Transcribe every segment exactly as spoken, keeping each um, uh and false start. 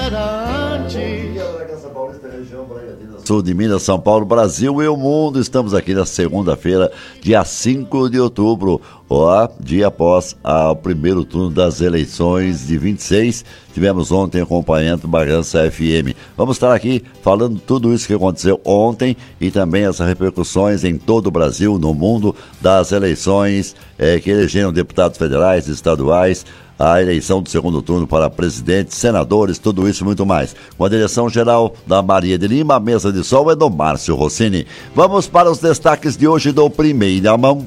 era antes. Sul de Minas, São Paulo, Brasil e o mundo. Estamos aqui na segunda-feira, dia cinco de outubro, ó, dia após o primeiro turno das eleições de vinte e seis. Tivemos ontem acompanhando Bragança F M. Vamos estar aqui falando tudo isso que aconteceu ontem e também as repercussões em todo o Brasil, no mundo, das eleições eh, que elegeram deputados federais, estaduais, a eleição do segundo turno para presidente, senadores, tudo isso e muito mais. Com a direção geral da Maria de Lima, a mesa de som é do Márcio Rossini. Vamos para os destaques de hoje do Primeira Mão.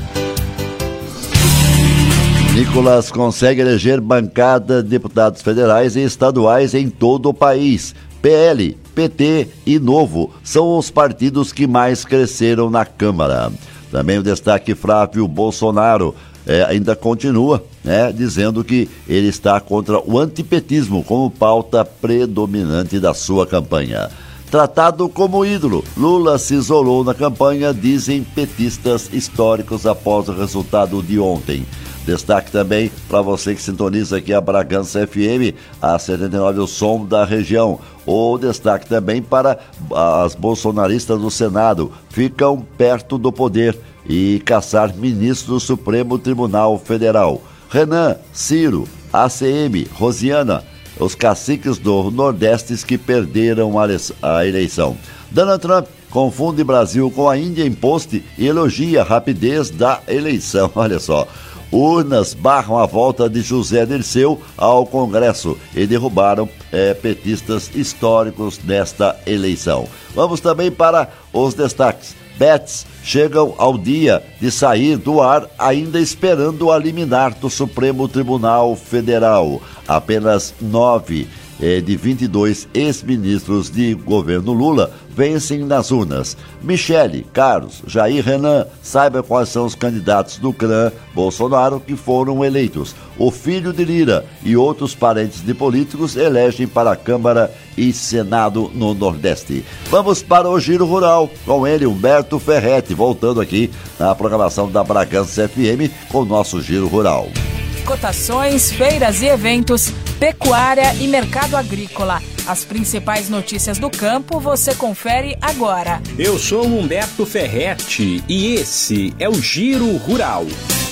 Nicolas consegue eleger bancada de deputados federais e estaduais em todo o país. P L, P T e Novo são os partidos que mais cresceram na Câmara. Também o destaque: Flávio Bolsonaro É, ainda continua, né, dizendo que ele está contra o antipetismo como pauta predominante da sua campanha. Tratado como ídolo, Lula se isolou na campanha, dizem petistas históricos após o resultado de ontem. Destaque também para você que sintoniza aqui a Bragança F M, a setenta e nove, o som da região. O destaque também para as bolsonaristas do Senado, ficam perto do poder e caçar ministro do Supremo Tribunal Federal. Renan, Ciro, A C M, Rosiana, os caciques do Nordeste que perderam a eleição. Donald Trump confunde Brasil com a Índia em post e elogia a rapidez da eleição. Olha só. Urnas barram a volta de José Dirceu ao Congresso e derrubaram é, petistas históricos nesta eleição. Vamos também para os destaques. Bets chegam ao dia de sair do ar, ainda esperando a liminar do Supremo Tribunal Federal. Apenas nove eh, de vinte e dois ex-ministros de governo Lula vencem nas urnas. Michele, Carlos, Jair, Renan, saiba quais são os candidatos do clã Bolsonaro que foram eleitos. O filho de Lira e outros parentes de políticos elegem para a Câmara e Senado no Nordeste. Vamos para o Giro Rural, com ele, Humberto Ferretti, voltando aqui na programação da Bragança F M com o nosso Giro Rural. Cotações, feiras e eventos, pecuária e mercado agrícola. As principais notícias do campo você confere agora. Eu sou Humberto Ferretti e esse é o Giro Rural.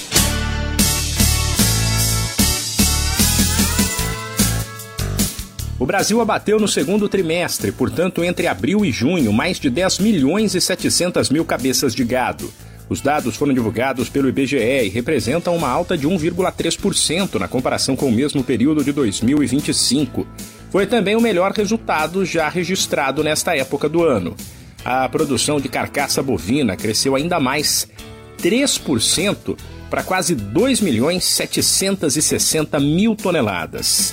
O Brasil abateu no segundo trimestre, portanto, entre abril e junho, mais de dez milhões e setecentas mil cabeças de gado. Os dados foram divulgados pelo I B G E e representam uma alta de um vírgula três por cento na comparação com o mesmo período de dois mil e vinte e cinco. Foi também o melhor resultado já registrado nesta época do ano. A produção de carcaça bovina cresceu ainda mais, três por cento, para quase dois milhões setecentos e sessenta mil toneladas.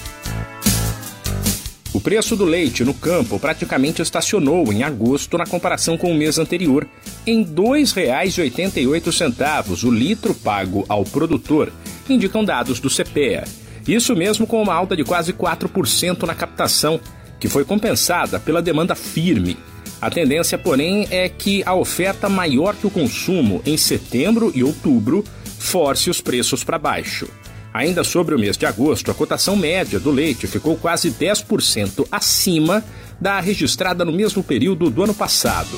O preço do leite no campo praticamente estacionou em agosto na comparação com o mês anterior, em dois reais e oitenta e oito centavos o litro pago ao produtor, indicam dados do CEPEA. Isso mesmo com uma alta de quase quatro por cento na captação, que foi compensada pela demanda firme. A tendência, porém, é que a oferta maior que o consumo em setembro e outubro force os preços para baixo. Ainda sobre o mês de agosto, a cotação média do leite ficou quase dez por cento acima da registrada no mesmo período do ano passado.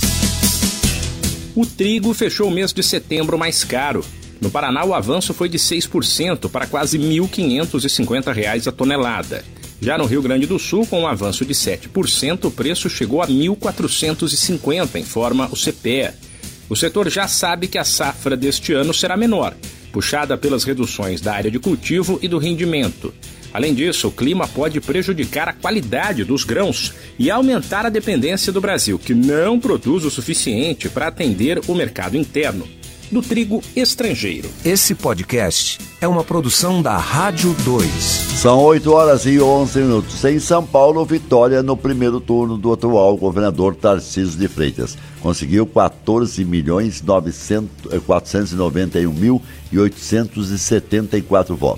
O trigo fechou o mês de setembro mais caro. No Paraná, o avanço foi de seis por cento para quase mil quinhentos e cinquenta reais a tonelada. Já no Rio Grande do Sul, com um avanço de sete por cento, o preço chegou a mil quatrocentos e cinquenta, informa o CEPEA. O setor já sabe que a safra deste ano será menor, puxada pelas reduções da área de cultivo e do rendimento. Além disso, o clima pode prejudicar a qualidade dos grãos e aumentar a dependência do Brasil, que não produz o suficiente para atender o mercado interno, do trigo estrangeiro. Esse podcast é uma produção da Rádio dois. São oito horas e onze minutos. Em São Paulo, vitória no primeiro turno do atual governador Tarcísio de Freitas. Conseguiu quatorze milhões quatrocentos e noventa e um mil e oitocentos e setenta e quatro votos.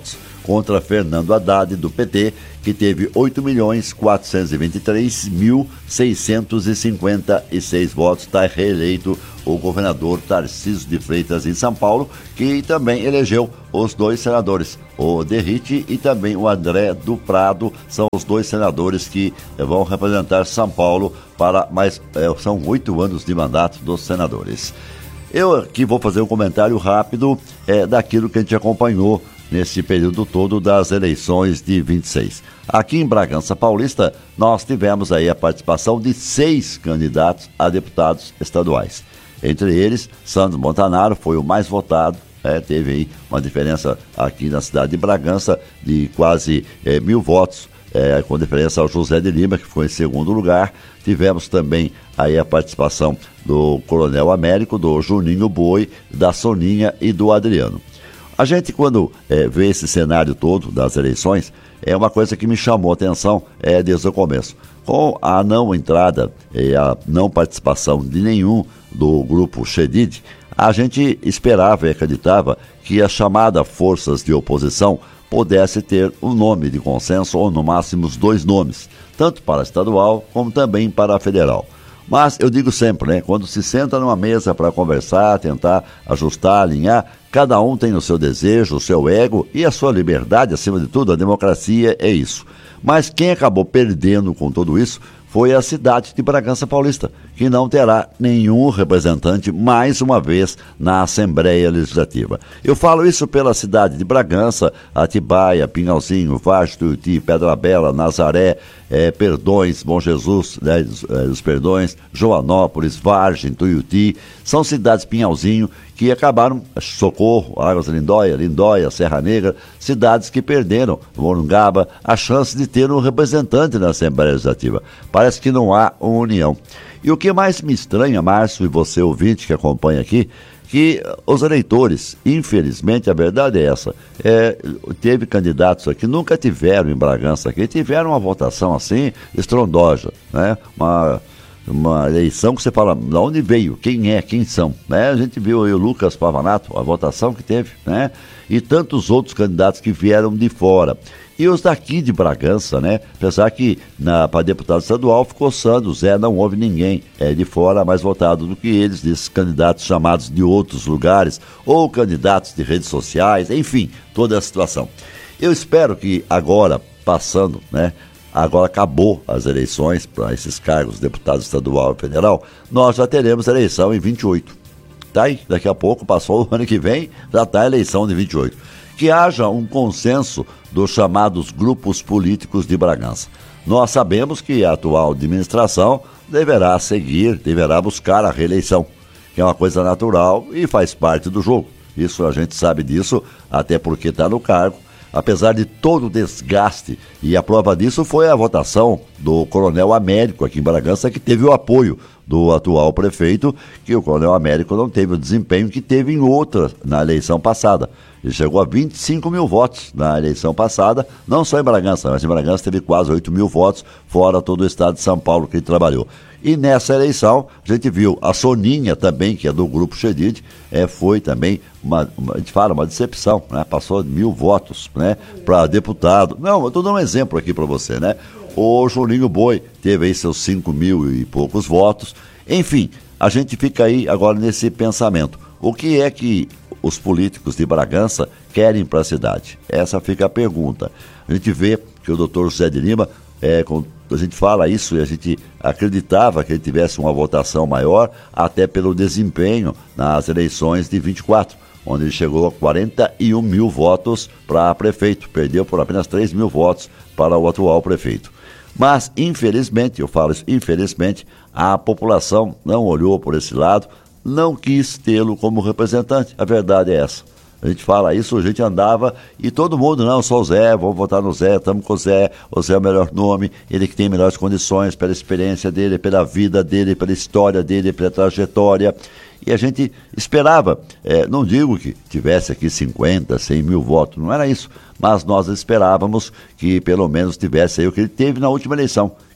contra Fernando Haddad, do P T, que teve oito milhões quatrocentos e vinte e três mil seiscentos e cinquenta e seis votos. Está reeleito o governador Tarcísio de Freitas em São Paulo, que também elegeu os dois senadores, o Derrite e também o André do Prado. São os dois senadores que vão representar São Paulo para mais, é, são oito anos de mandato dos senadores. Eu aqui vou fazer um comentário rápido é, daquilo que a gente acompanhou nesse período todo das eleições de vinte e seis. Aqui em Bragança Paulista, nós tivemos aí a participação de seis candidatos a deputados estaduais. Entre eles, Sandro Montanaro foi o mais votado, é, teve aí uma diferença aqui na cidade de Bragança de quase é, mil votos, é, com diferença ao José de Lima, que ficou em segundo lugar. Tivemos também aí a participação do Coronel Américo, do Juninho Boi, da Soninha e do Adriano. A gente, quando é, vê esse cenário todo das eleições, é uma coisa que me chamou a atenção é, desde o começo. Com a não entrada e a não participação de nenhum do grupo Chedid, a gente esperava e acreditava que as chamadas forças de oposição pudesse ter um nome de consenso, ou no máximo os dois nomes, tanto para a estadual como também para a federal. Mas eu digo sempre, né, quando se senta numa mesa para conversar, tentar ajustar, alinhar, cada um tem o seu desejo, o seu ego e a sua liberdade, acima de tudo, a democracia é isso. Mas quem acabou perdendo com tudo isso foi a cidade de Bragança Paulista, que não terá nenhum representante mais uma vez na Assembleia Legislativa. Eu falo isso pela cidade de Bragança, Atibaia, Pinhalzinho, Vargem, Tuiuti, Pedra Bela, Nazaré, é, Perdões, Bom Jesus, né, os, é, os Perdões, Joanópolis, Vargem, Tuiuti, são cidades Pinhalzinho que acabaram, Socorro, Águas da Lindóia, Lindóia, Serra Negra, cidades que perderam, Morungaba, a chance de ter um representante na Assembleia Legislativa. Parece que não há uma união. E o que mais me estranha, Márcio, e você ouvinte que acompanha aqui, que os eleitores, infelizmente, a verdade é essa, é, teve candidatos aqui, nunca tiveram em Bragança aqui, tiveram uma votação assim, estrondosa, né? Uma... uma eleição que você fala, de onde veio, quem é, quem são, né? A gente viu aí o Lucas Pavanato, a votação que teve, né? E tantos outros candidatos que vieram de fora. E os daqui de Bragança, né? Apesar que para deputado estadual ficou Sandro, Zé, não houve ninguém é, de fora mais votado do que eles, desses candidatos chamados de outros lugares, ou candidatos de redes sociais, enfim, toda a situação. Eu espero que agora, passando, né? Agora acabou as eleições para esses cargos, deputado estadual e federal, nós já teremos eleição em vinte e oito. Tá aí, daqui a pouco, passou o ano que vem, já está a eleição de vinte e oito. Que haja um consenso dos chamados grupos políticos de Bragança. Nós sabemos que a atual administração deverá seguir, deverá buscar a reeleição, que é uma coisa natural e faz parte do jogo. Isso a gente sabe disso, até porque está no cargo. Apesar de todo o desgaste, e a prova disso foi a votação do Coronel Américo aqui em Bragança, que teve o apoio do atual prefeito, que o Coronel Américo não teve o desempenho que teve em outra na eleição passada. Ele chegou a vinte e cinco mil votos na eleição passada, não só em Bragança, mas em Bragança teve quase oito mil votos, fora todo o estado de São Paulo que ele trabalhou. E nessa eleição, a gente viu a Soninha também, que é do grupo Chedid, é, foi também, uma, uma, a gente fala, uma decepção, né? Passou de mil votos, né, para deputado. Não, eu estou dando um exemplo aqui para você, né? O Juninho Boi teve aí seus cinco mil e poucos votos. Enfim, a gente fica aí agora nesse pensamento. O que é que os políticos de Bragança querem para a cidade? Essa fica a pergunta. A gente vê que o doutor José de Lima, é, com a gente fala isso e a gente acreditava que ele tivesse uma votação maior, até pelo desempenho nas eleições de vinte e quatro, onde ele chegou a quarenta e um mil votos para prefeito, perdeu por apenas três mil votos para o atual prefeito. Mas, infelizmente, eu falo isso, infelizmente, a população não olhou por esse lado, não quis tê-lo como representante. A verdade é essa. A gente fala isso, a gente andava e todo mundo, não, só o Zé, vamos votar no Zé, estamos com o Zé, o Zé é o melhor nome, ele que tem melhores condições pela experiência dele, pela vida dele, pela história dele, pela trajetória. E a gente esperava, é, não digo que tivesse aqui cinquenta, cem mil votos, não era isso, mas nós esperávamos que pelo menos tivesse aí o que ele teve na última eleição,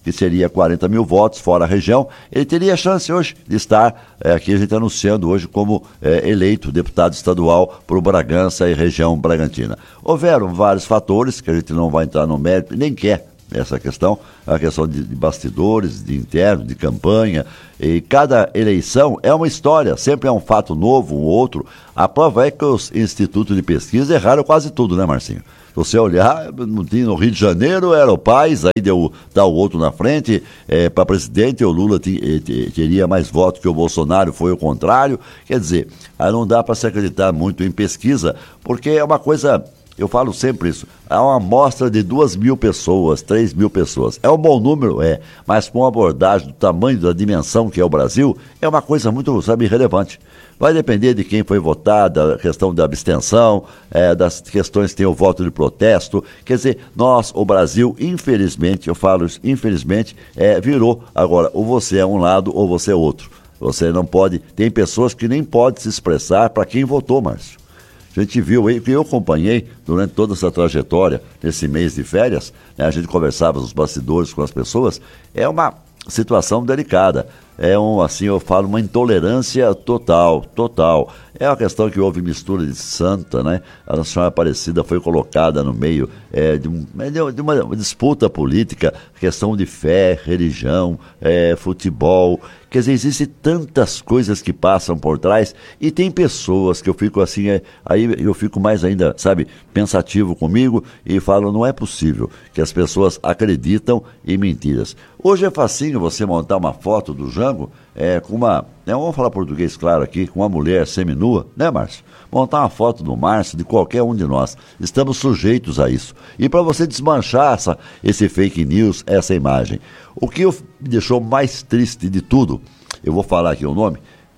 que seria quarenta mil votos fora a região, ele teria chance hoje de estar é, aqui a gente anunciando hoje como é, eleito deputado estadual para o Bragança e região Bragantina. Houveram vários fatores que a gente não vai entrar no mérito, nem quer essa questão, a questão de, de bastidores, de interno, de campanha, e cada eleição é uma história, sempre é um fato novo, um outro. A prova é que os institutos de pesquisa erraram quase tudo, né, Marcinho? Se você olhar, no Rio de Janeiro era o Paes, aí deu tá o outro na frente, é, para presidente o Lula t, t, teria mais votos que o Bolsonaro, foi o contrário. Quer dizer, aí não dá para se acreditar muito em pesquisa, porque é uma coisa... Eu falo sempre isso, é uma amostra de duas mil pessoas, três mil pessoas. É um bom número, é, mas com a abordagem do tamanho, da dimensão que é o Brasil, é uma coisa muito, sabe, irrelevante. Vai depender de quem foi votar, da questão da abstenção, é, das questões que tem o voto de protesto. Quer dizer, nós, o Brasil, infelizmente, eu falo isso, infelizmente, é, virou. Agora, ou você é um lado ou você é outro. Você não pode, tem pessoas que nem podem se expressar para quem votou, Márcio. A gente viu aí, que eu acompanhei durante toda essa trajetória, nesse mês de férias, né, a gente conversava nos bastidores com as pessoas, é uma situação delicada. É um, assim, eu falo, uma intolerância total, total. É uma questão que houve mistura de santa, né? A Nossa Senhora Aparecida foi colocada no meio é, de, um, de uma disputa política, questão de fé, religião, é, futebol. Quer dizer, existem tantas coisas que passam por trás e tem pessoas que eu fico assim, é, aí eu fico mais ainda, sabe, pensativo comigo e falo, não é possível que as pessoas acreditam em mentiras. Hoje é facinho você montar uma foto do Jango é, com uma, né, vamos falar português claro aqui, com uma mulher seminua, né, Márcio? Montar uma foto do Márcio, de qualquer um de nós. Estamos sujeitos a isso. E para você desmanchar essa, esse fake news, essa imagem. O que eu, me deixou mais triste de tudo, eu vou falar aqui o nome,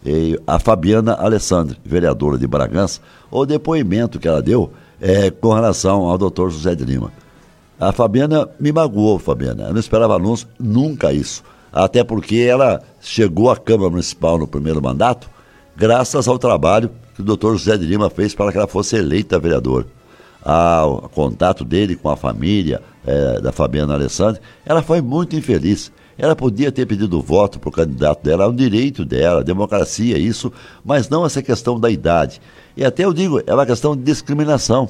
é a Fabiana Alessandri, vereadora de Bragança, o depoimento que ela deu é, com relação ao doutor José de Lima. A Fabiana me magoou, Fabiana. Eu não esperava anúncio, nunca isso. Até porque ela chegou à Câmara Municipal no primeiro mandato, graças ao trabalho que o doutor José de Lima fez para que ela fosse eleita vereadora. Ah, o contato dele com a família é, da Fabiana Alessandri, ela foi muito infeliz. Ela podia ter pedido voto para o candidato dela, é um direito dela, democracia, isso, mas não essa questão da idade. E até eu digo, é uma questão de discriminação.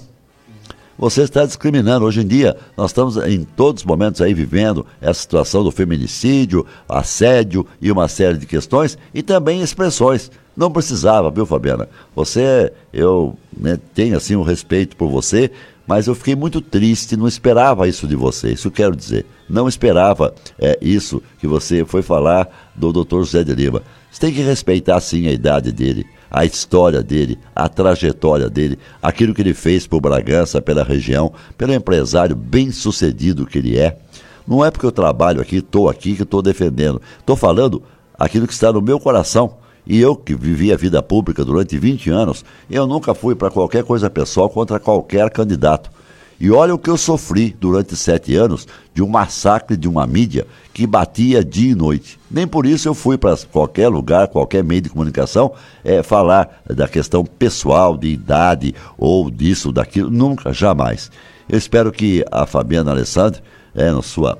Você está discriminando. Hoje em dia, nós estamos em todos os momentos aí vivendo essa situação do feminicídio, assédio e uma série de questões e também expressões. Não precisava, viu, Fabiana? Você, eu né, tenho assim um respeito por você, mas eu fiquei muito triste, não esperava isso de você, isso eu quero dizer. Não esperava é, isso que você foi falar do doutor José de Lima. Você tem que respeitar, sim, a idade dele, a história dele, a trajetória dele, aquilo que ele fez por Bragança, pela região, pelo empresário bem-sucedido que ele é. Não é porque eu trabalho aqui, estou aqui, que estou defendendo. Estou falando aquilo que está no meu coração. E eu, que vivi a vida pública durante vinte anos, eu nunca fui para qualquer coisa pessoal contra qualquer candidato. E olha o que eu sofri durante sete anos de um massacre de uma mídia que batia dia e noite. Nem por isso eu fui para qualquer lugar, qualquer meio de comunicação, é, falar da questão pessoal, de idade, ou disso, daquilo, nunca, jamais. Eu espero que a Fabiana Alessandri, é, na sua,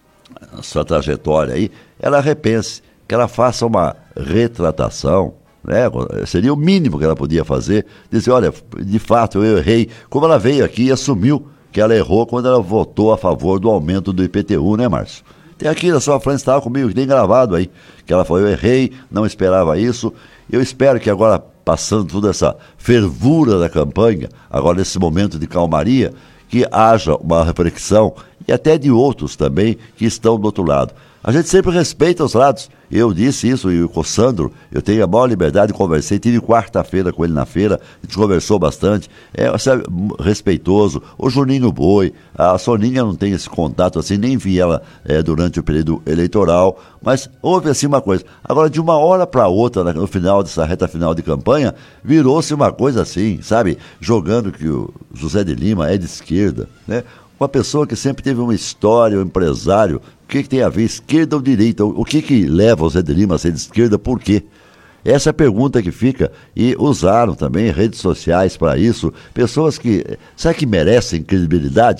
na sua trajetória aí, ela repense, que ela faça uma retratação, né? Seria o mínimo que ela podia fazer, dizer, olha, de fato eu errei, como ela veio aqui e assumiu que ela errou quando ela votou a favor do aumento do I P T U, né, Márcio? Tem aqui na sua frente, estava comigo, tem gravado aí, que ela falou, eu errei, não esperava isso. Eu espero que agora, passando toda essa fervura da campanha, agora nesse momento de calmaria, que haja uma reflexão, e até de outros também que estão do outro lado. A gente sempre respeita os lados. Eu disse isso, e com o Sandro, eu tenho a maior liberdade, conversei, tive quarta-feira com ele na feira, a gente conversou bastante, é sabe, respeitoso. O Juninho Boi, a Soninha não tem esse contato assim, nem vi ela é, durante o período eleitoral, mas houve assim uma coisa. Agora, de uma hora para outra, no final dessa reta final de campanha, virou-se uma coisa assim, sabe, jogando que o José de Lima é de esquerda, né? Uma pessoa que sempre teve uma história, um empresário, o que, que tem a ver, esquerda ou direita? O que, que leva o Zé de Lima a ser de esquerda, por quê? Essa é a pergunta que fica, e usaram também redes sociais para isso, pessoas que, será que merecem credibilidade?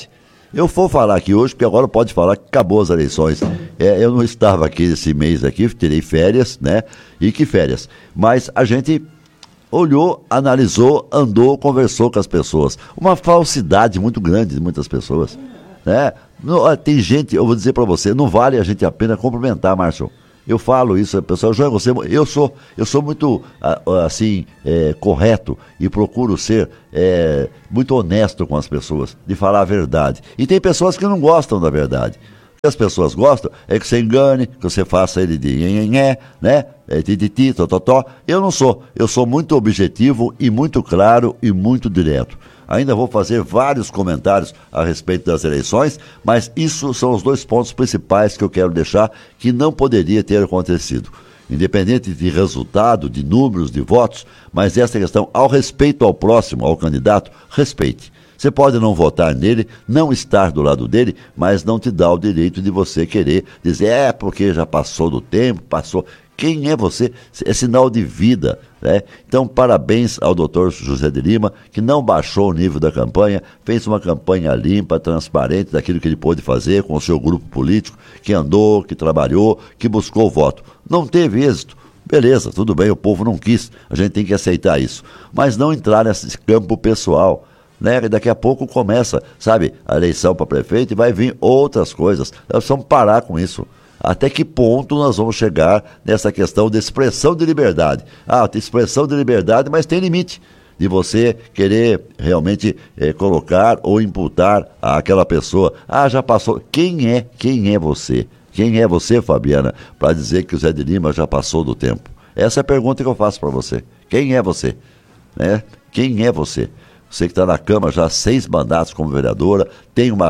Eu vou falar aqui hoje, porque agora pode falar que acabou as eleições. É, eu não estava aqui esse mês aqui, tirei férias, né? E que férias. Mas a gente olhou, analisou, andou, conversou com as pessoas. Uma falsidade muito grande de muitas pessoas, né? Não, tem gente, eu vou dizer para você, não vale a gente apenas cumprimentar, Márcio. Eu falo isso, pessoal, João, você, eu sou, eu sou muito, assim, é, correto e procuro ser é, muito honesto com as pessoas, de falar a verdade. E tem pessoas que não gostam da verdade. As pessoas gostam é que você engane, que você faça ele de nhenhenhé, né? É, tititi, tototó. Eu não sou, eu sou muito objetivo e muito claro e muito direto. Ainda vou fazer vários comentários a respeito das eleições, mas isso são os dois pontos principais que eu quero deixar que não poderia ter acontecido. Independente de resultado, de números, de votos, mas essa questão, ao respeito ao próximo, ao candidato, respeite. Você pode não votar nele, não estar do lado dele, mas não te dá o direito de você querer dizer, é porque já passou do tempo, passou... Quem é você? É sinal de vida, né? Então, parabéns ao doutor José de Lima, que não baixou o nível da campanha, fez uma campanha limpa, transparente, daquilo que ele pôde fazer com o seu grupo político, que andou, que trabalhou, que buscou o voto. Não teve êxito. Beleza, tudo bem, o povo não quis, a gente tem que aceitar isso. Mas não entrar nesse campo pessoal, né? E daqui a pouco começa, sabe, a eleição para prefeito e vai vir outras coisas. Nós precisamos parar com isso. Até que ponto nós vamos chegar nessa questão de expressão de liberdade? Ah, tem expressão de liberdade, mas tem limite de você querer realmente eh, colocar ou imputar àquela pessoa. Ah, já passou. Quem é? Quem é você? Quem é você, Fabiana, para dizer que o Zé de Lima já passou do tempo? Essa é a pergunta que eu faço para você. Quem é você? Né? Quem é você? Você que está na Câmara já há seis mandatos como vereadora, tem uma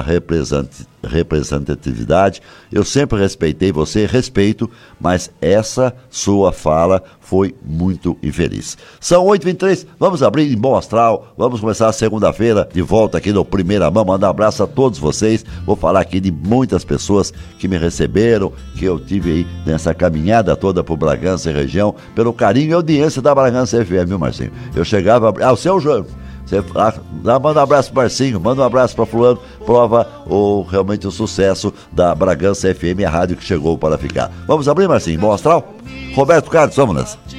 representatividade. Eu sempre respeitei você, respeito, mas essa sua fala foi muito infeliz. São oito e vinte e três, vamos abrir em bom astral, vamos começar a segunda-feira de volta aqui no Primeira Mão. Mandar um abraço a todos vocês. Vou falar aqui de muitas pessoas que me receberam, que eu tive aí nessa caminhada toda por Bragança e região, pelo carinho e audiência da Bragança F M, viu, Marcinho? Eu chegava, ah, o seu João. Você ah, manda um abraço para o Marcinho, manda um abraço para fulano, prova o, realmente o sucesso da Bragança F M, a rádio que chegou para ficar. Vamos abrir, Marcinho? Bom astral? Roberto Carlos, vamos nessa.